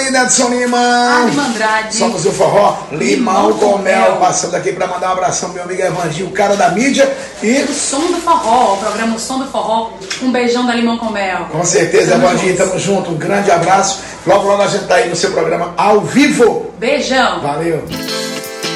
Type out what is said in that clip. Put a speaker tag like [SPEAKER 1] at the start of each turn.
[SPEAKER 1] querida Edson Lima.
[SPEAKER 2] Andrade.
[SPEAKER 1] Somos o Forró Limão com Mel. Passando aqui para mandar um abração meu amigo Evandinho, o cara da mídia. E
[SPEAKER 2] o Som do Forró, o programa O Som do Forró. Um beijão da Limão com Mel.
[SPEAKER 1] Com certeza, Evandinho, tamo junto. Um grande abraço. Logo, logo a gente tá aí no seu programa ao vivo.
[SPEAKER 2] Beijão.
[SPEAKER 1] Valeu.